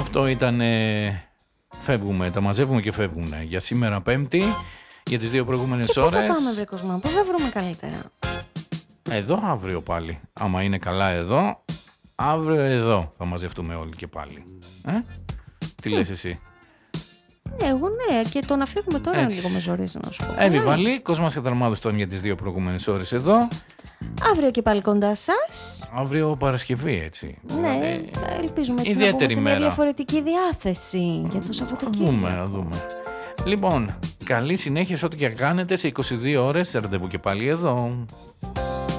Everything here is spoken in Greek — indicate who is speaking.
Speaker 1: Αυτό ήταν. Φεύγουμε, τα μαζεύουμε και φεύγουμε. Για σήμερα Πέμπτη, για τις 2 προηγούμενες ώρες.
Speaker 2: Πού θα πάμε, βρε Κοσμά, πού θα βρούμε καλύτερα?
Speaker 1: Εδώ αύριο πάλι. Άμα είναι καλά εδώ, αύριο εδώ θα μαζευτούμε όλοι και πάλι. Τι λες εσύ?
Speaker 2: Εγώ ναι, και το να φύγουμε τώρα
Speaker 1: Έτσι.
Speaker 2: λίγο με ζορίζει να σου πω.
Speaker 1: Εύη Βαλή, Κοσμάς Καταρμάδος ήταν για τις 2 προηγούμενες ώρες εδώ.
Speaker 2: Αύριο και πάλι κοντά σας.
Speaker 1: Αύριο Παρασκευή, έτσι.
Speaker 2: Ναι, ελπίζουμε και να
Speaker 1: ιδιαίτερη
Speaker 2: πούμε σε μια
Speaker 1: μέρα.
Speaker 2: διαφορετική διάθεση για το Σαββατοκύριακο.
Speaker 1: Θα δούμε. Λοιπόν, καλή συνέχεια σε ό,τι και κάνετε. Σε 22 ώρες ραντεβού και πάλι εδώ.